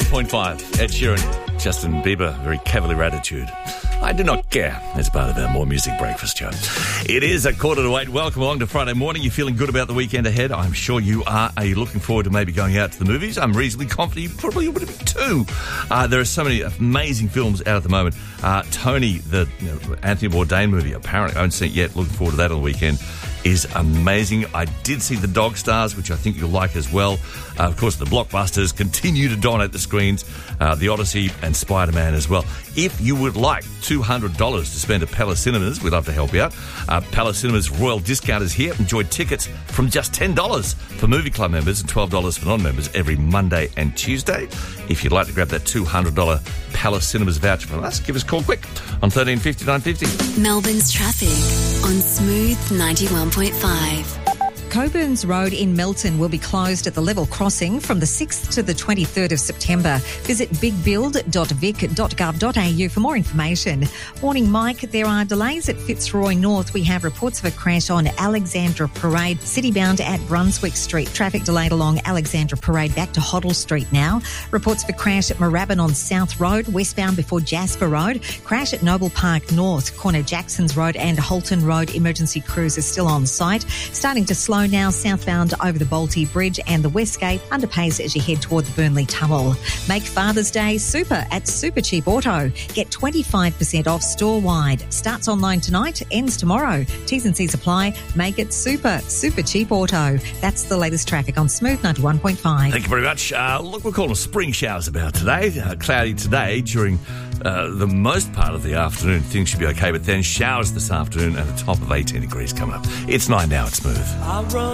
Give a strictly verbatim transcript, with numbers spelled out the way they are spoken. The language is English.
point five. Ed Sheeran, Justin Bieber, very cavalier attitude. I do not care. It's part of our More Music Breakfast show. It is a quarter to eight. Welcome along to Friday morning. You feeling good about the weekend ahead? I'm sure you are. Are you looking forward to maybe going out to the movies? I'm reasonably confident you probably would be too. Uh, there are so many amazing films out at the moment. Uh, Tony, the you know, Anthony Bourdain movie, apparently I haven't seen it yet. Looking forward to that on the weekend. Is amazing. I did see The Dog Stars, which I think you'll like as well. Uh, of course, the blockbusters continue to dominate the screens. Uh, the Odyssey and Spider-Man as well. If you would like two hundred dollars to spend at Palace Cinemas, we'd love to help you out. Uh, Palace Cinemas Royal Discount is here. Enjoy tickets from just ten dollars for Movie Club members and twelve dollars for non-members every Monday and Tuesday. If you'd like to grab that two hundred dollars Palace Cinemas voucher from us, give us a call quick on thirteen fifty, nine fifty. Melbourne's traffic on Smooth ninety-one point five. Cockburns Road in Melton will be closed at the level crossing from the sixth to the twenty-third of September. Visit big build dot vic dot gov dot a u for more information. Morning, Mike. There are delays at Fitzroy North. We have reports of a crash on Alexandra Parade, city-bound at Brunswick Street. Traffic delayed along Alexandra Parade back to Hoddle Street now. Reports of a crash at Moorabbin on South Road, westbound before Jasper Road. Crash at Noble Park North, corner Jacksons Road and Holton Road. Emergency crews are still on site. Starting to slow now southbound over the Bolte Bridge and the Westgate underpays as you head toward the Burnley Tunnel. Make Father's Day super at Super Cheap Auto. Get twenty-five percent off store-wide. Starts online tonight, ends tomorrow. T's and C's apply. Make it super. Super Cheap Auto. That's the latest traffic on Smooth ninety-one point five. Thank you very much. Uh, look, we're calling spring showers about today. Uh, cloudy today during uh, the most part of the afternoon. Things should be okay, but then showers this afternoon and a top of eighteen degrees coming up. It's nine now. It's Smooth.